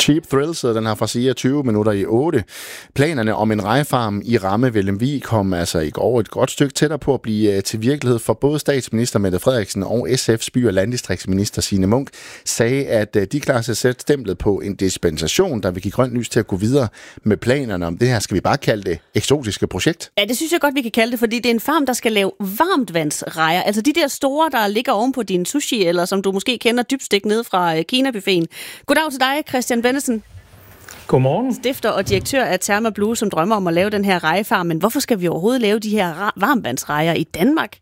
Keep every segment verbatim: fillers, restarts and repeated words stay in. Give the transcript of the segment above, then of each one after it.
Cheap Thrills, den her fra Sia, tyve minutter i otte. Planerne om en rejefarm i Ramme ved Lemvig kom altså i går et godt stykke tættere på at blive til virkelighed, for både statsminister Mette Frederiksen og S F's by- og landdistriktsminister Signe Munk sagde, at de klarer sig sætte stemplet på en dispensation, der vil give grønt lys til at gå videre med planerne om det her, skal vi bare kalde det, eksotiske projekt. Ja, det synes jeg godt, vi kan kalde det, fordi det er en farm, der skal lave varmtvandsrejer. Altså de der store, der ligger oven på din sushi, eller som du måske kender dybstik ned fra Kina-buffeten. Goddag til dig, Christian Bennetsen. Godmorgen. Stifter og direktør af Thermablue, som drømmer om at lave den her rejefarm. Men hvorfor skal vi overhovedet lave de her varmvandsrejer i Danmark?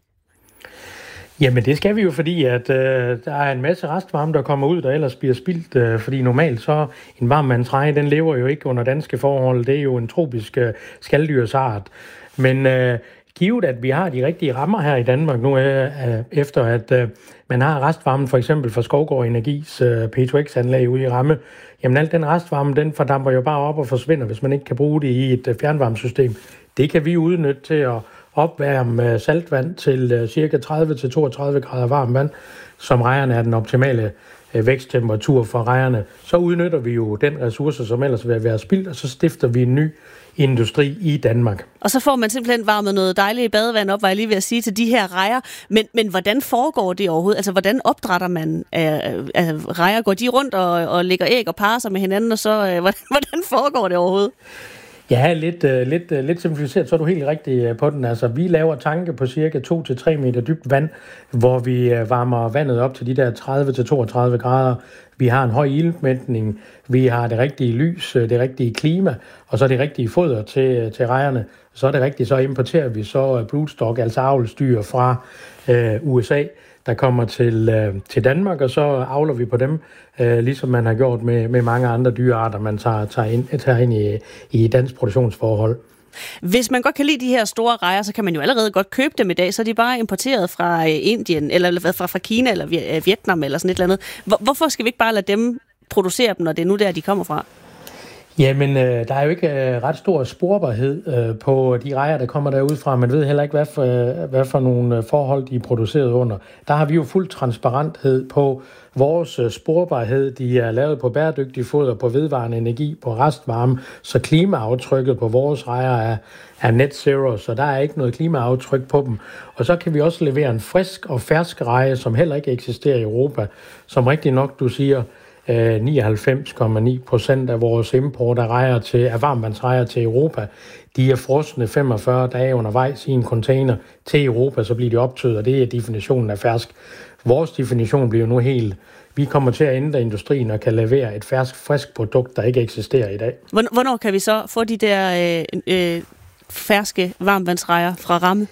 Jamen det skal vi jo, fordi at øh, der er en masse restvarme, der kommer ud, der ellers bliver spildt. Øh, fordi normalt så en varmvandsreje, den lever jo ikke under danske forhold. Det er jo en tropisk øh, skaldyrsart. Men øh, givet at vi har de rigtige rammer her i Danmark nu, øh, efter at øh, man har restvarmen for eksempel fra Skovgaard Energis øh, P to X-anlæg ude i Ramme, jamen al den restvarme, den fordamper jo bare op og forsvinder, hvis man ikke kan bruge det i et øh, fjernvarmesystem. Det kan vi udnytte til at opvarme saltvand til cirka tredive til toogtredive grader varmt vand, som rejerne er den optimale væksttemperatur for rejerne. Så udnytter vi jo den ressource, som ellers vil være spildt, og så stifter vi en ny industri i Danmark. Og så får man simpelthen varmet noget dejligt badevand op, var jeg lige ved at sige, til de her rejer. Men, men hvordan foregår det overhovedet? Altså, hvordan opdrætter man af, af rejer? Går de rundt og, og lægger æg og parer sig med hinanden, og så hvordan, hvordan foregår det overhovedet? Ja, lidt, uh, lidt, uh, lidt simplificeret, så er du helt rigtig uh, på den. Altså, vi laver tanke på cirka to til tre meter dybt vand, hvor vi uh, varmer vandet op til de der tredive til toogtredive grader. Vi har en høj iltmætning, vi har det rigtige lys, det rigtige klima, og så det rigtige foder til, til rejerne. Så er det rigtigt, så importerer vi så broodstock, altså avlsdyr fra uh, U S A, der kommer til, øh, til Danmark, og så avler vi på dem, øh, ligesom man har gjort med, med mange andre dyrearter, man tager, tager ind, tager ind i, i dansk produktionsforhold. Hvis man godt kan lide de her store rejer, så kan man jo allerede godt købe dem i dag, så er de bare importeret fra Indien, eller fra, fra Kina, eller Vietnam, eller sådan et eller andet. Hvor, hvorfor skal vi ikke bare lade dem producere dem, når det er nu der, de kommer fra? Jamen, øh, der er jo ikke øh, ret stor sporbarhed øh, på de rejer, der kommer derud fra. Man ved heller ikke, hvad for, øh, hvad for nogle forhold, de er produceret under. Der har vi jo fuld transparenthed på vores øh, sporbarhed. De er lavet på bæredygtig foder, på vedvarende energi, på restvarme, så klimaaftrykket på vores rejer er, er net zero, så der er ikke noget klimaaftryk på dem. Og så kan vi også levere en frisk og fersk reje, som heller ikke eksisterer i Europa, som rigtig nok, du siger, nioghalvfems komma ni procent af vores import af rejer til af varmvandsrejer til Europa, de er frosne femogfyrre dage undervejs i en container til Europa, så bliver de optøet, og det er definitionen af fersk. Vores definition bliver nu helt, vi kommer til at ændre industrien og kan levere et fersk, frisk produkt, der ikke eksisterer i dag. Hvornår kan vi så få de der øh, øh, ferske varmvandsrejer fra Ramme?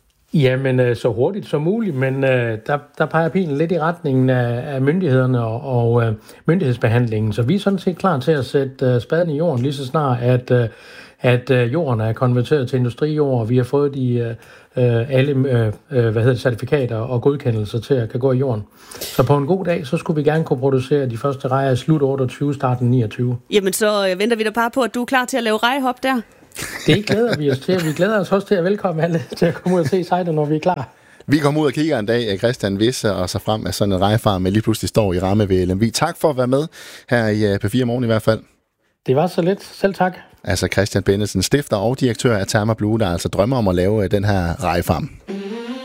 Jamen, så hurtigt som muligt, men øh, der, der peger pilen lidt i retningen af, af myndighederne og, og øh, myndighedsbehandlingen, så vi er sådan set klar til at sætte øh, spaden i jorden lige så snart, at, øh, at øh, jorden er konverteret til industrijord, og vi har fået de øh, alle øh, hvad hedder det, certifikater og godkendelser til at kan gå i jorden. Så på en god dag, så skulle vi gerne kunne producere de første rejer i slut otteogtyve, starten niogtyve. Jamen, så øh, venter vi da bare på, at du er klar til at lave rejehop der. Det glæder vi os til. Vi glæder os også til at velkomme alle til at komme ud og se sejlet, når vi er klar. Vi kommer ud og kigger en dag, Christian, hvis og så frem, at sådan en rejefarm lige pludselig står i Ramme ved Lemvig. Tak for at være med her i P fire Morgen i hvert fald. Det var så lidt. Selv tak. Altså Christian Bennetsen, stifter og direktør af Thermablue, der altså drømmer om at lave den her rejefarm.